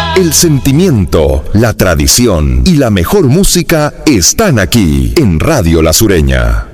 El sentimiento, la tradición y la mejor música están aquí en Radio La Sureña.